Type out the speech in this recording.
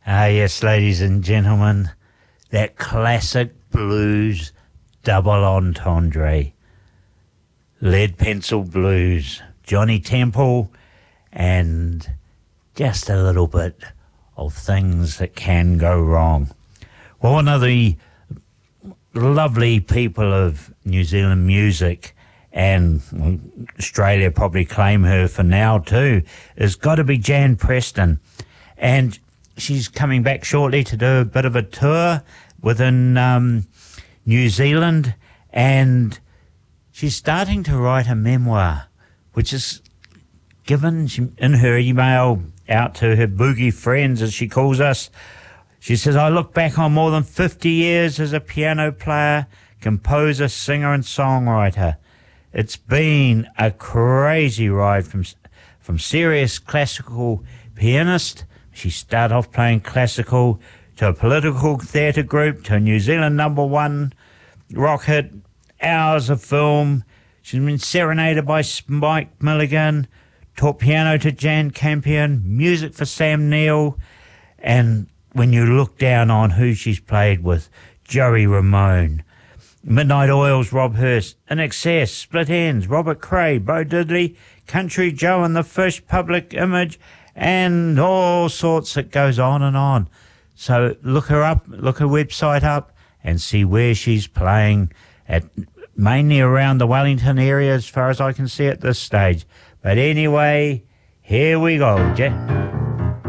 Ah, yes, ladies and gentlemen, that classic blues double entendre. Lead Pencil Blues, Johnny Temple, and just a little bit of things that can go wrong. Well, one of the lovely people of New Zealand music, and Australia probably claim her for now too, has got to be Jan Preston. And she's coming back shortly to do a bit of a tour within New Zealand, and she's starting to write a memoir, which is given in her email out to her boogie friends, as she calls us. She says, I look back on more than 50 years as a piano player, composer, singer and songwriter. It's been a crazy ride from serious classical pianist. She started off playing classical, to a political theatre group, to a New Zealand #1 rock hit, hours of film. She's been serenaded by Mike Milligan, taught piano to Jan Campion, music for Sam Neill, and when you look down on who she's played with, Joey Ramone, Midnight Oil's Rob Hurst, In Excess, Split Enz, Robert Cray, Bo Diddley, Country Joe and the First Public Image, and all sorts that goes on and on. So look her up, look her website up, and see where she's playing at, mainly around the Wellington area as far as I can see at this stage. But anyway, here we go,